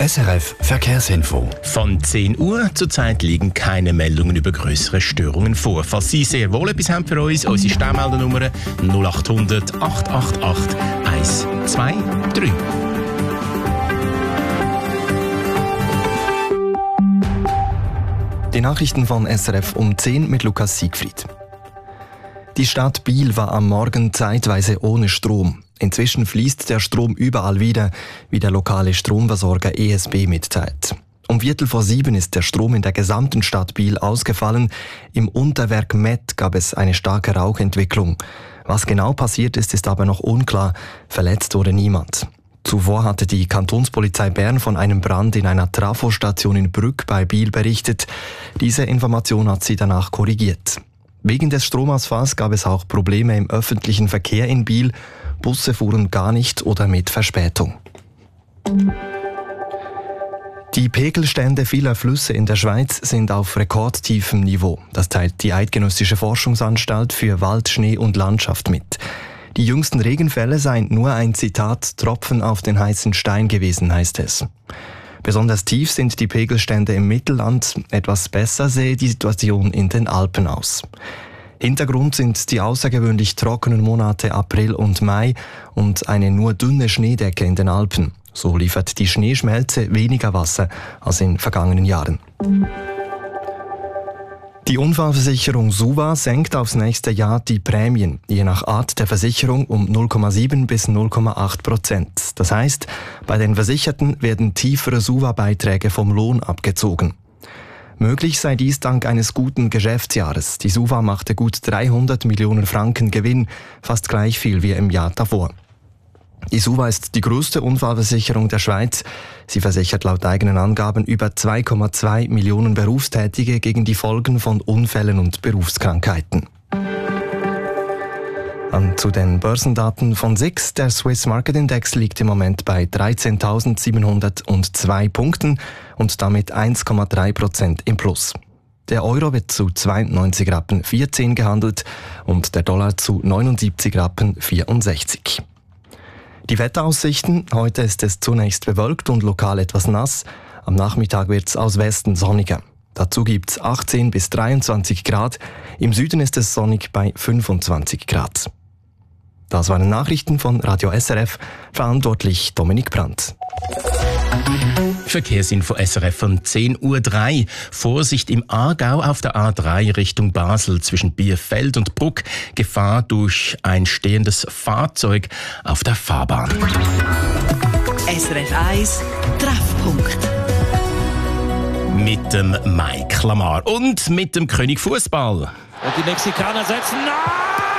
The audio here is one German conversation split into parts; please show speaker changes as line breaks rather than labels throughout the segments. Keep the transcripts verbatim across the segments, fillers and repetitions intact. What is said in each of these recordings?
S R F Verkehrsinfo.
Von zehn Uhr zurzeit liegen keine Meldungen über grössere Störungen vor. Falls Sie sehr wohl etwas haben für uns, unsere Sternmeldernummer null acht hundert, acht acht acht, eins zwei drei.
Die Nachrichten von S R F um zehn mit Lukas Siegfried. Die Stadt Biel war am Morgen zeitweise ohne Strom. Inzwischen fließt der Strom überall wieder, wie der lokale Stromversorger E S B mitteilt. Um Viertel vor sieben ist der Strom in der gesamten Stadt Biel ausgefallen. Im Unterwerk Met gab es eine starke Rauchentwicklung. Was genau passiert ist, ist aber noch unklar. Verletzt wurde niemand. Zuvor hatte die Kantonspolizei Bern von einem Brand in einer Trafostation in Brügg bei Biel berichtet. Diese Information hat sie danach korrigiert. Wegen des Stromausfalls gab es auch Probleme im öffentlichen Verkehr in Biel. Busse fuhren gar nicht oder mit Verspätung. Die Pegelstände vieler Flüsse in der Schweiz sind auf rekordtiefem Niveau. Das teilt die Eidgenössische Forschungsanstalt für Wald, Schnee und Landschaft mit. Die jüngsten Regenfälle seien nur ein Zitat Tropfen auf den heißen Stein gewesen, heißt es. Besonders tief sind die Pegelstände im Mittelland. Etwas besser sehe die Situation in den Alpen aus. Hintergrund sind die außergewöhnlich trockenen Monate April und Mai und eine nur dünne Schneedecke in den Alpen. So liefert die Schneeschmelze weniger Wasser als in vergangenen Jahren. Die Unfallversicherung SUVA senkt aufs nächste Jahr die Prämien, je nach Art der Versicherung um null Komma sieben bis null Komma acht Prozent. Das heißt, bei den Versicherten werden tiefere SUVA-Beiträge vom Lohn abgezogen. Möglich sei dies dank eines guten Geschäftsjahres. Die SUVA machte gut dreihundert Millionen Franken Gewinn, fast gleich viel wie im Jahr davor. Die SUVA ist die größte Unfallversicherung der Schweiz. Sie versichert laut eigenen Angaben über zwei Komma zwei Millionen Berufstätige gegen die Folgen von Unfällen und Berufskrankheiten. An zu den Börsendaten von S I X. Der Swiss Market Index liegt im Moment bei dreizehntausendsiebenhundertzwei Punkten und damit eins Komma drei Prozent im Plus. Der Euro wird zu zweiundneunzig Rappen vierzehn gehandelt und der Dollar zu neunundsiebzig Rappen vierundsechzig. Die Wetteraussichten: Heute ist es zunächst bewölkt und lokal etwas nass. Am Nachmittag wird es aus Westen sonniger. Dazu gibt es achtzehn bis dreiundzwanzig Grad. Im Süden ist es sonnig bei fünfundzwanzig Grad. Das waren Nachrichten von Radio S R F. Verantwortlich Dominik Brandt.
Verkehrsinfo S R F von zehn Uhr drei. Vorsicht im Aargau auf der A drei Richtung Basel zwischen Bierfeld und Bruck. Gefahr durch ein stehendes Fahrzeug auf der Fahrbahn.
S R F eins Treffpunkt.
Mit dem Mike Lamar und mit dem König Fußball.
Und die Mexikaner setzen nach!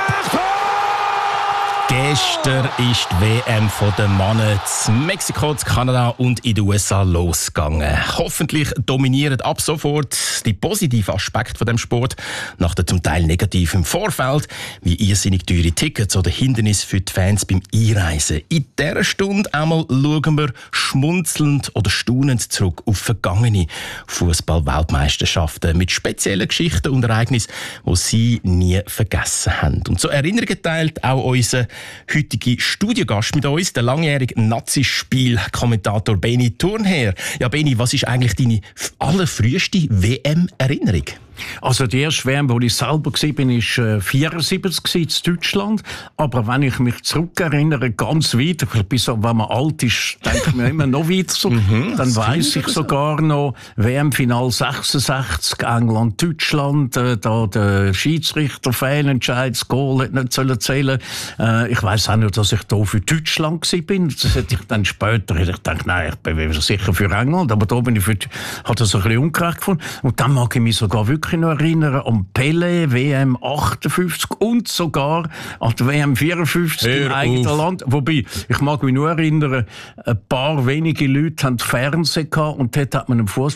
Gestern ist die W M von den Männern in Mexiko, in Kanada und in den U S A losgegangen. Hoffentlich dominieren ab sofort die positiven Aspekte von dem Sport nach der zum Teil negativen Vorfeld, wie irrsinnig teure Tickets oder Hindernisse für die Fans beim Einreisen. In dieser Stunde einmal schauen wir schmunzelnd oder staunend zurück auf vergangene Fußball-Weltmeisterschaften mit speziellen Geschichten und Ereignissen, die Sie nie vergessen haben. Und so Erinnerungen teilt auch unser heutige Studiogast mit uns, der langjährige Nazispiel-Kommentator Beni Thurnherr. Ja, Beni, was ist eigentlich deine allerfrüheste W M-Erinnerung?
Also die erste W M, wo ich selber war, bin ich äh, vierundsiebzig in Deutschland. Aber wenn ich mich zurückerinnere, ganz weit, bis wenn man alt ist, denke ich mir immer noch weiter zurück. Mhm, dann weiss ich sogar noch W M-Final sechsundsechzig, England-Deutschland, äh, da der Schiedsrichter Fehlentscheid, das Goal hätte nicht sollen zählen. Äh, ich weiss auch noch, dass ich da für Deutschland war. Das hätte ich dann später hätte ich gedacht, nein, ich bin sicher für England, aber da bin ich für, hat das ein bisschen ungerecht gefunden. Und dann mag ich mich sogar wirklich noch erinnern an Pelé, W M achtundfünfzig und sogar an die W M vierundfünfzig
Hör
im eigenen
auf.
Land. Wobei, ich mag mich nur erinnern, ein paar wenige Leute hatten Fernsehen gehabt und dort hat man einen Fußball